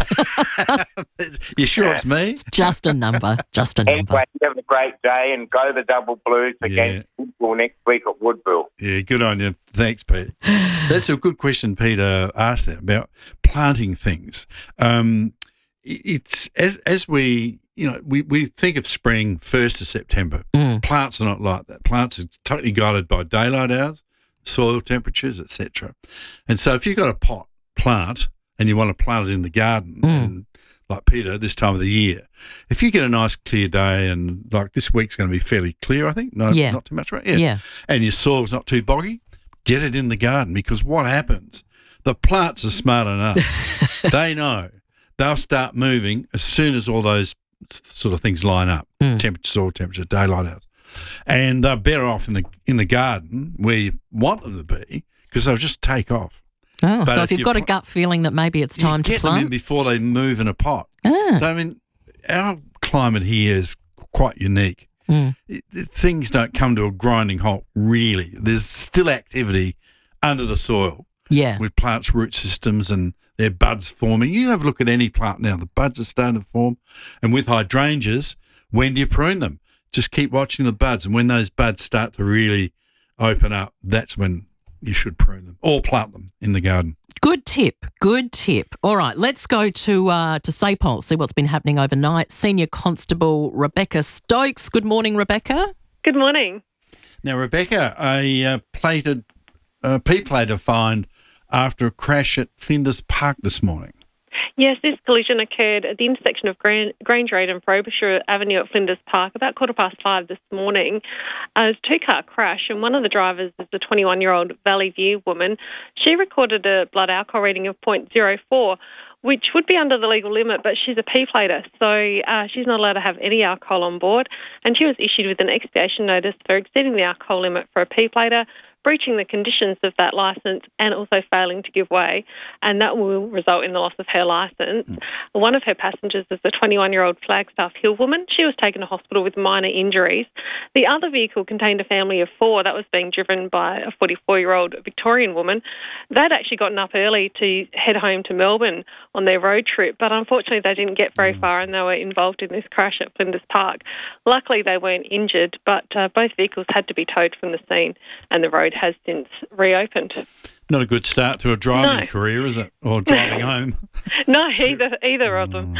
You sure it's me? It's just a number. Just a number. Anyway, you have a great day and go the Double Blues against Woodville next week at Woodville. Yeah, good on you. Thanks, Pete. That's a good question Peter asked there about planting things. Um, it- it's as as we you know we, we think of spring first of September. Mm. Plants are not like that. Plants are totally guided by daylight hours, soil temperatures, et cetera. And so if you've got a pot plant and you want to plant it in the garden, Mm. and like Peter, this time of the year, if you get a nice clear day and like this week's going to be fairly clear, I think, no, Yeah. not too much, right? Yeah. And your soil's not too boggy, get it in the garden, because what happens, the plants are smart enough. They know they'll start moving as soon as all those sort of things line up, Mm. temperature, soil temperature, daylight hours. And they're better off in the in the garden where you want them to be, because they'll just take off. Oh, But so if if you've you got a pl- gut feeling that maybe it's time you to get them in plant. before they move in a pot. Ah. I mean, our climate here is quite unique. Mm. It, it- things don't come to a grinding halt, really. There's still activity under the soil Yeah. with plants' root systems and their buds forming. You have a look at any plant now, the buds are starting to form. And with hydrangeas, when do you prune them? Just keep watching the buds. And when those buds start to really open up, that's when you should prune them or plant them in the garden. Good tip. Good tip. All right, let's go to uh, to Sapol, see what's been happening overnight. Senior Constable Rebecca Stokes. Good morning, Rebecca. Good morning. Now, Rebecca, a uh, plated, uh, P-plater find after a crash at Flinders Park this morning. Yes, this collision occurred at the intersection of Gran- Grange Road and Frobisher Avenue at Flinders Park about quarter past five this morning. Uh, it was a two-car crash, and one of the drivers is the twenty-one-year-old Valley View woman. She recorded a blood alcohol reading of point zero four, which would be under the legal limit, but she's a P-plater, so uh, she's not allowed to have any alcohol on board, and she was issued with an expiation notice for exceeding the alcohol limit for a P-plater, breaching the conditions of that licence, and also failing to give way, and that will result in the loss of her licence. Mm. One of her passengers is the twenty-one-year-old Flagstaff Hill woman. She was taken to hospital with minor injuries. The other vehicle contained a family of four. That was being driven by a forty-four-year-old Victorian woman. They'd actually gotten up early to head home to Melbourne on their road trip, but unfortunately they didn't get very far and they were involved in this crash at Flinders Park. Luckily they weren't injured, but uh, both vehicles had to be towed from the scene, and the road has since reopened. Not a good start to a driving No. career, is it? Or driving home. No, either either of them.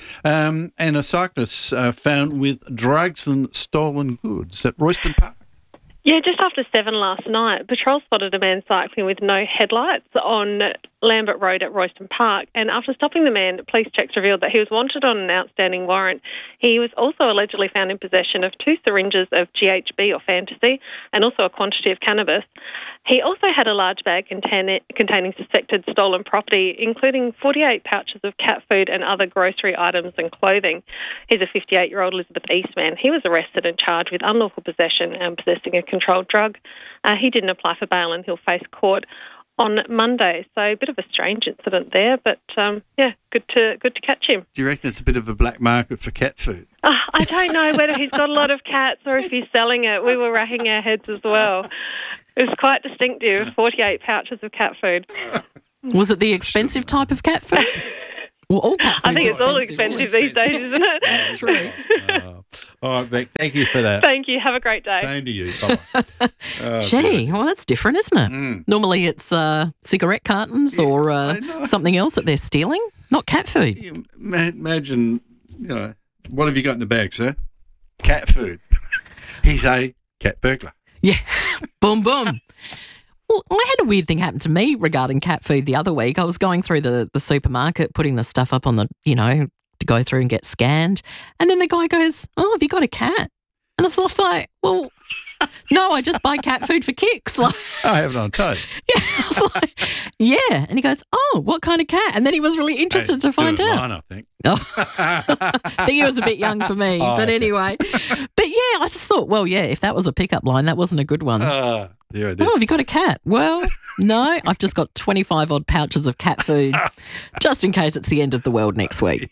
Um, and a cyclist uh, found with drugs and stolen goods at Royston Park. Yeah, just after seven last night, Patrol spotted a man cycling with no headlights on Lambert Road at Royston Park. And after stopping the man, police checks revealed that he was wanted on an outstanding warrant. He was also allegedly found in possession of two syringes of G H B or Fantasy and also a quantity of cannabis. He also had a large bag contain- containing suspected stolen property, including forty-eight pouches of cat food and other grocery items and clothing. He's a fifty-eight-year-old Elizabeth Eastman. He was arrested and charged with unlawful possession and possessing a controlled drug. Uh, he didn't apply for bail and he'll face court on Monday. So a bit of a strange incident there, but um, yeah, good to good to catch him. Do you reckon it's a bit of a black market for cat food? Uh, I don't know whether he's got a lot of cats or if he's selling it. We were racking our heads as well. It was quite distinctive, forty-eight pouches of cat food. Was it the expensive type of cat food? Well, all cat food I think it's all expensive, all expensive these days, isn't it? That's true. Oh. All right, Beck, thank you for that. Thank you. Have a great day. Same to you. Bye-bye. Oh, Gee, well, that's different, isn't it? Mm. Normally it's uh, cigarette cartons or uh, something else that they're stealing, not cat food. You ma- imagine, you know, what have you got in the bag, sir? Cat food. He's a cat burglar. Yeah, boom, boom. Well, I had a weird thing happen to me regarding cat food the other week. I was going through the, the supermarket, putting the stuff up on the, you know, to go through and get scanned. And then the guy goes, "Oh, have you got a cat?" And I was like, well, no, I just buy cat food for kicks. Like, I have it on toast. Yeah, I was like, yeah. And he goes, "Oh, what kind of cat?" And then he was really interested Hey, to find do it out. Mine, I think. Oh. I think he was a bit young for me. Oh, but okay. anyway. But yeah, I just thought, well, yeah, if that was a pickup line, that wasn't a good one. Uh, yeah, I did. Oh, have you got a cat? Well, no, I've just got twenty-five odd pouches of cat food just in case it's the end of the world next week.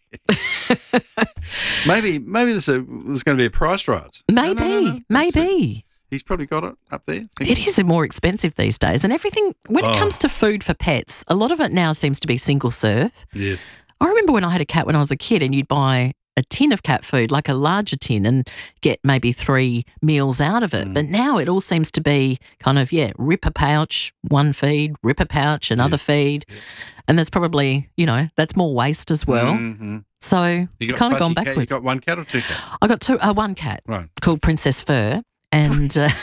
Maybe maybe there's, a, there's going to be a price rise. Maybe, No, no, no, no. maybe. He's probably got it up there. It is more expensive these days. And everything, when Oh. it comes to food for pets, a lot of it now seems to be single serve. Yes. I remember when I had a cat when I was a kid and you'd buy a tin of cat food, like a larger tin, and get maybe three meals out of it. Mm. But now it all seems to be kind of, yeah, rip a pouch, one feed, rip a pouch, another feed. And there's probably, you know, that's more waste as well. Mm-hmm. So You got kind of fussy gone cat, you backwards. got one cat or two cats? I got two, uh, one cat Right. called Princess Fur. And uh,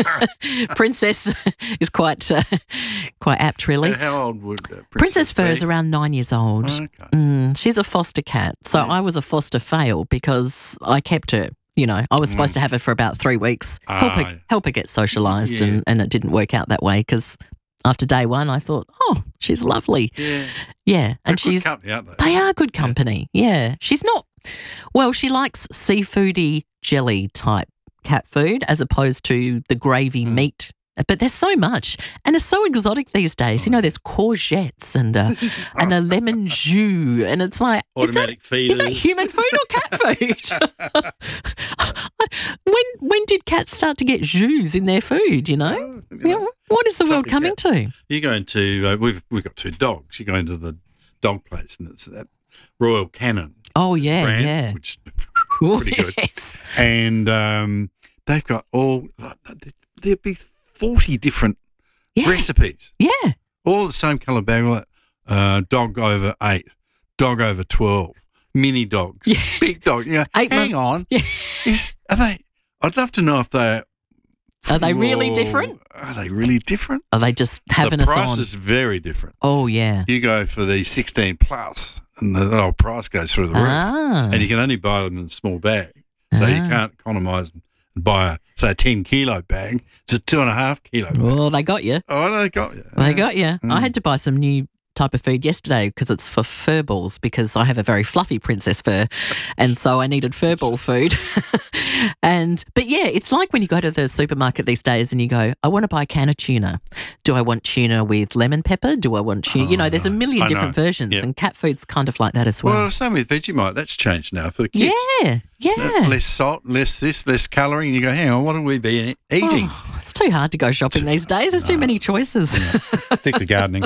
Princess is quite uh, quite apt, really. And how old would uh, Princess, Princess Fur is be? around nine years old. Oh, okay. Mm, she's a foster cat. So I was a foster fail because I kept her. You know, I was supposed Mm. to have her for about three weeks, help Ah. her, help her get socialised, Yeah. and, and it didn't work out that way because after day one, I thought, oh, she's lovely. Yeah. Yeah. They're And good she's. company, aren't they? They are good company. Yeah. She's not. Well, she likes seafoody jelly type cat food as opposed to the gravy Mm. meat. But there's so much, and it's so exotic these days. You know, there's courgettes and uh, and a lemon jus, and it's like Automatic is that, feeders. Is that human food or cat food? when when did cats start to get jus in their food? You know, yeah, what is the world Chocolate coming cat. to? You go into uh, we've we've got two dogs. You go into the dog place, and it's that Royal Canin Oh yeah, brand, yeah. which is Oh, pretty good. yes. And um, they've got all there'd be forty different Yeah. recipes, Yeah. all the same colour bag. Like, uh, dog over eight, dog over twelve, mini dogs, big dog. Yeah, Eight hang month- on. Is are they? I'd love to know if they're. Are they really Whoa, different? Are they really different? Are they just having the us price on? is very different. Oh yeah. You go for the sixteen plus, and the whole price goes through the roof. Ah. And you can only buy them in a small bag, so you Ah. can't economise and buy a say a ten kilo bag. It's a two and a half kilo. Bag. Oh, they got you. Oh, they got you. They got you. Mm. I had to buy some new type of food yesterday because it's for fur balls because I have a very fluffy princess fur, and so I needed fur ball food. and but yeah, it's like when you go to the supermarket these days and you go, I want to buy a can of tuna. Do I want tuna with lemon pepper? Do I want tuna? you know, there's a million I different know. versions, Yeah. and cat food's kind of like that as well. Well, same with Vegemite. That's changed now for the kids. yeah, yeah. Less salt, less this, less colouring. You go, hang on, what are we be eating? Oh, it's too hard to go shopping these days. There's too many choices. Stick to gardening.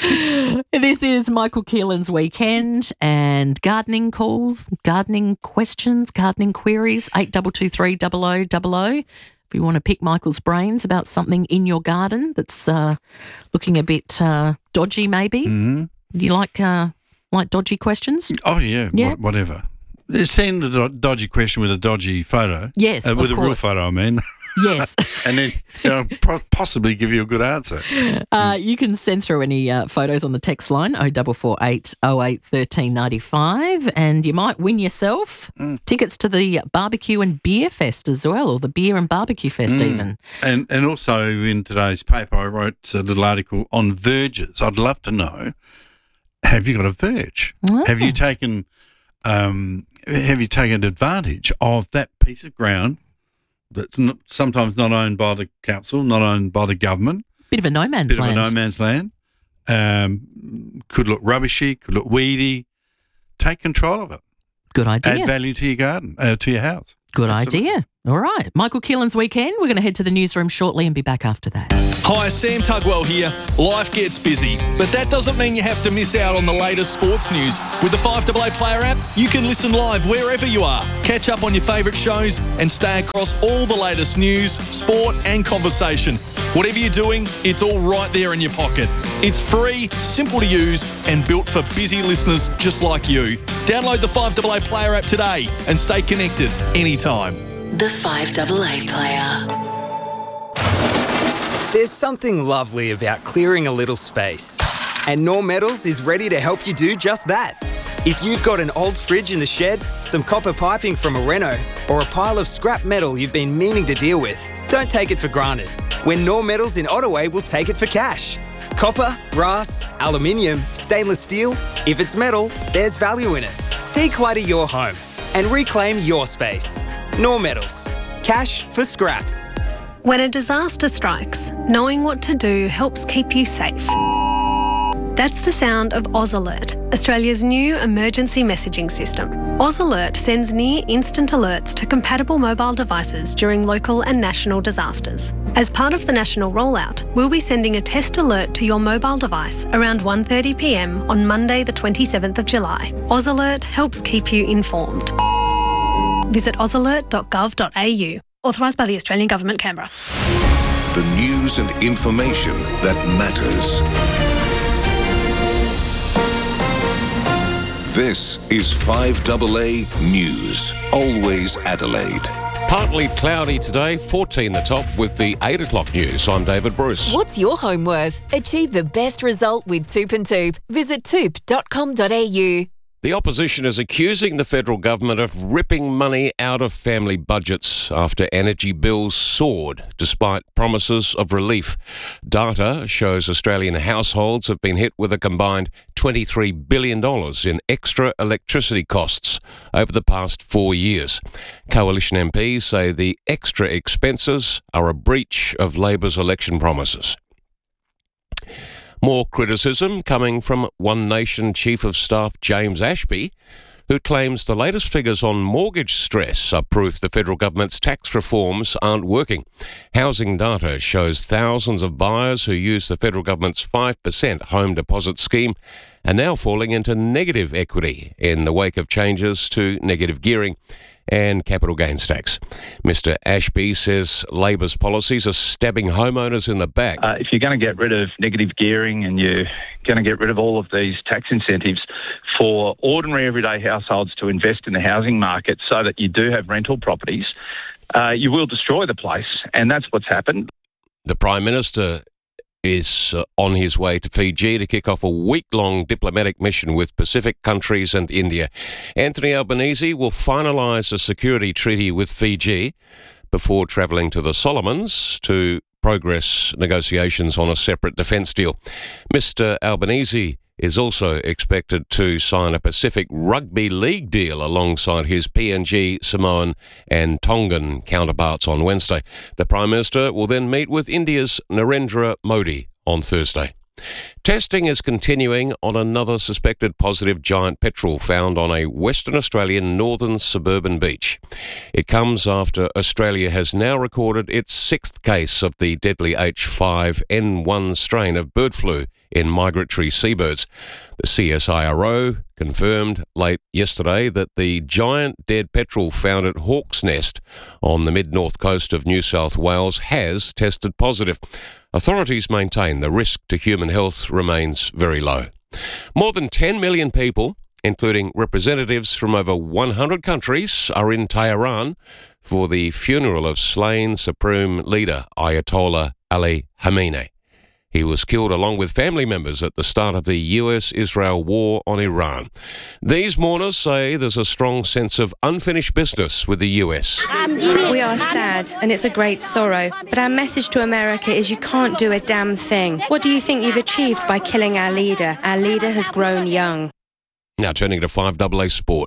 This is Michael Keelan's Weekend, and gardening calls, gardening questions, gardening queries, eight two two three double oh double oh. If you want to pick Michael's brains about something in your garden that's uh, looking a bit uh, dodgy maybe. Mm-hmm. Do you like, uh, like dodgy questions? Oh, yeah, Yeah. wha- whatever. Send a do- dodgy question with a dodgy photo. Yes, uh, of with a real course. photo, I mean. Yes. and then you know, po- possibly give you a good answer. Uh, you can send through any uh, photos on the text line oh four four eight oh eight one three nine five, and you might win yourself mm. tickets to the Barbecue and Beer Fest as well, or the Beer and Barbecue Fest mm. even. And and also in today's paper, I wrote a little article on verges. I'd love to know, have you got a verge? Oh. Have you taken um, have you taken advantage of that piece of ground that's not, sometimes not owned by the council, not owned by the government? Bit of a no man's bit land. Bit of a no man's land. Um, could look rubbishy, could look weedy. Take control of it. Good idea. Add value to your garden, uh, to your house. Good Absolutely. idea. All right. Michael Keelan's Weekend. We're going to head to the newsroom shortly and be back after that. Hi, Sam Tugwell here. Life gets busy, but that doesn't mean you have to miss out on the latest sports news. With the five A A Player app, you can listen live wherever you are, catch up on your favourite shows and stay across all the latest news, sport and conversation. Whatever you're doing, it's all right there in your pocket. It's free, simple to use and built for busy listeners just like you. Download the five A A Player app today and stay connected anytime. The five A A Player. There's something lovely about clearing a little space. And Norm Metals is ready to help you do just that. If you've got an old fridge in the shed, some copper piping from a reno, or a pile of scrap metal you've been meaning to deal with, don't take it for granted. When Norm Metals in Ottaway will take it for cash. Copper, brass, aluminium, stainless steel, if it's metal, there's value in it. Declutter your home and reclaim your space. Norm Metals. Cash for scrap. When a disaster strikes, knowing what to do helps keep you safe. That's the sound of Oz Alert, Australia's new emergency messaging system. Oz Alert sends near instant alerts to compatible mobile devices during local and national disasters. As part of the national rollout, we'll be sending a test alert to your mobile device around one thirty p m on Monday the twenty-seventh of July. Oz Alert helps keep you informed. Visit oz alert dot gov dot a u. Authorised by the Australian Government, Canberra. The news and information that matters. This is five A A News. Always Adelaide. Partly cloudy today, fourteen the top with the eight o'clock news. I'm David Bruce. What's your home worth? Achieve the best result with Toop and Toop. Visit toop dot com dot a u. The opposition is accusing the federal government of ripping money out of family budgets after energy bills soared, despite promises of relief. Data shows Australian households have been hit with a combined twenty-three billion dollars in extra electricity costs over the past four years. Coalition M Ps say the extra expenses are a breach of Labor's election promises. More criticism coming from One Nation Chief of Staff James Ashby, who claims the latest figures on mortgage stress are proof the federal government's tax reforms aren't working. Housing data shows thousands of buyers who use the federal government's five percent home deposit scheme are now falling into negative equity in the wake of changes to negative gearing and capital gains tax. Mister Ashby says Labor's policies are stabbing homeowners in the back. Uh, if you're going to get rid of negative gearing and you're going to get rid of all of these tax incentives for ordinary everyday households to invest in the housing market so that you do have rental properties, uh, you will destroy the place, and that's what's happened. The Prime Minister is uh, on his way to Fiji to kick off a week-long diplomatic mission with Pacific countries and India. Anthony Albanese will finalise a security treaty with Fiji before travelling to the Solomons to progress negotiations on a separate defence deal. Mister Albanese is also expected to sign a Pacific Rugby League deal alongside his P N G, Samoan and Tongan counterparts on Wednesday. The Prime Minister will then meet with India's Narendra Modi on Thursday. Testing is continuing on another suspected positive giant petrel found on a Western Australian northern suburban beach. It comes after Australia has now recorded its sixth case of the deadly H five N one strain of bird flu in migratory seabirds. The C S I R O confirmed late yesterday that the giant dead petrel found at Hawk's Nest on the mid-north coast of New South Wales has tested positive. Authorities maintain the risk to human health remains very low. More than ten million people, including representatives from over one hundred countries, are in Tehran for the funeral of slain Supreme Leader Ayatollah Ali Khamenei. He was killed along with family members at the start of the U S Israel war on Iran. These mourners say there's a strong sense of unfinished business with the U S. We are sad and it's a great sorrow, but our message to America is you can't do a damn thing. What do you think you've achieved by killing our leader? Our leader has grown young. Now turning to five double A Sport.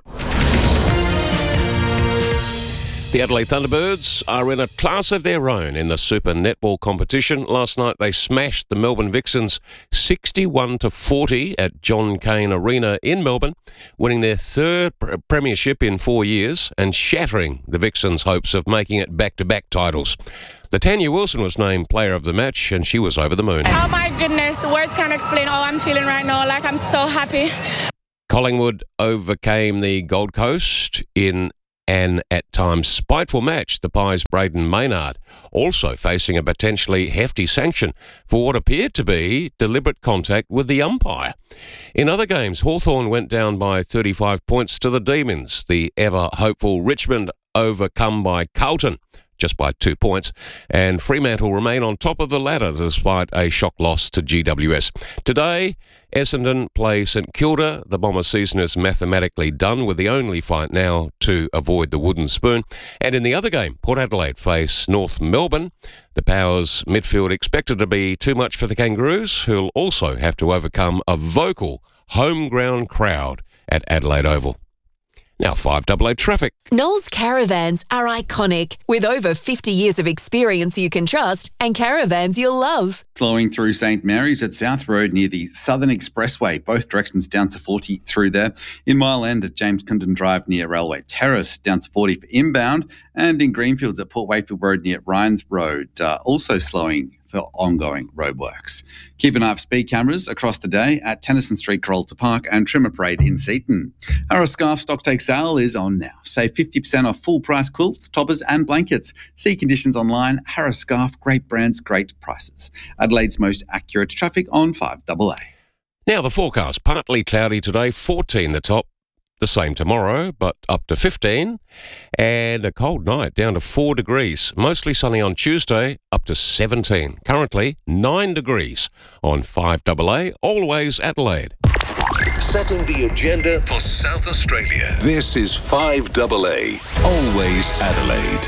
The Adelaide Thunderbirds are in a class of their own in the Super Netball competition. Last night they smashed the Melbourne Vixens sixty-one to forty at John Cain Arena in Melbourne, winning their third premiership in four years and shattering the Vixens' hopes of making it back-to-back titles. Latanya Wilson was named player of the match and she was over the moon. Oh my goodness, words can't explain all I'm feeling right now. Like, I'm so happy. Collingwood overcame the Gold Coast in an at times spiteful match. The Pies' Braden Maynard also facing a potentially hefty sanction for what appeared to be deliberate contact with the umpire. In other games, Hawthorn went down by thirty-five points to the Demons. The ever hopeful Richmond overcome by Carlton just by two points, and Fremantle remain on top of the ladder despite a shock loss to G W S. Today, Essendon play St Kilda. The Bombers' season is mathematically done, with the only fight now to avoid the wooden spoon. And in the other game, Port Adelaide face North Melbourne. The Powers' midfield expected to be too much for the Kangaroos, who'll also have to overcome a vocal home ground crowd at Adelaide Oval. Now five double A traffic. Knowles Caravans are iconic, with over fifty years of experience you can trust and caravans you'll love. Flowing through St Mary's at South Road near the Southern Expressway, both directions down to forty through there. In Mile End at James Cundon Drive near Railway Terrace, down to forty for inbound. And in Greenfields at Port Wakefield Road near Ryan's Road, uh, also slowing for ongoing roadworks. Keep an eye for speed cameras across the day at Tennyson Street, Carolta Park and Trimmer Parade in Seaton. Our Scarf stock take sale is on now. Save fifty percent off full price quilts, toppers and blankets. See conditions online. Harris Scarf, great brands, great prices. Adelaide's most accurate traffic on five double A. Now the forecast, partly cloudy today, fourteen the top. The same tomorrow, but up to fifteen. And a cold night, down to four degrees. Mostly sunny on Tuesday, up to seventeen. Currently, nine degrees on five double A, always Adelaide. Setting the agenda for South Australia. This is five double A, always Adelaide.